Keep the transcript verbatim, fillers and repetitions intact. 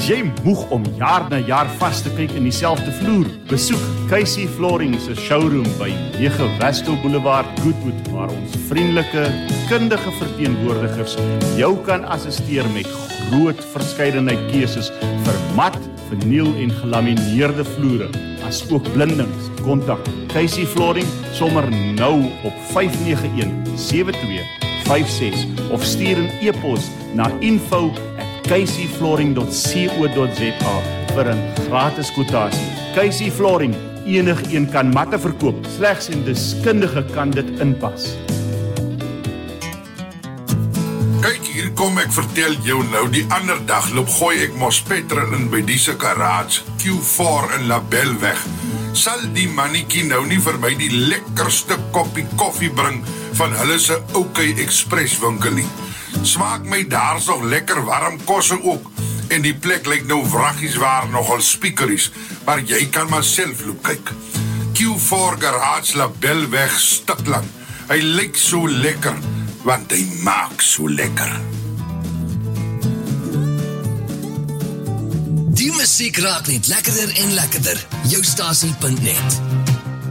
Is jy moeg om jaar na jaar vas te kyk in dieselfde vloer? Besoek Casey Flooring se showroom by nege Westel Boulevard, Goodwood, waar ons vriendelike, kundige verteenwoordigers jou kan assisteer met groot verskeidenheid keuses vir mat, verniel en gelamineerde vloere, as ook blindings. Kontak Casey Flooring sommer nou op vyf nege een sewe twee vyf ses of stuur 'n e-pos na info at casey flooring dot co dot za vir 'n gratis kwotasie. Casey Flooring, enigeen kan matte verkoop, slegs 'n deskundige kan dit inpas. Kyk, hier kom ek vertel jou nou, die ander dag loop gooi ek mos petrol in by die se garage, Q four in Label weg. Sal die mannetjie nou nie vir my die lekkerste koppie koffie bring van hulle se OK Express winkel nie. Smaak my daar's nog lekker warm kosse ook, en die plek lyk nou wraggies waar nogal speakeries, maar jy kan maar self loop kyk. Q four Garage Label weg Stikland. Hy lyk so lekker, want hy maak so lekker. Die musiek raak net lekkerder en lekkerder. Jou stasie punt net.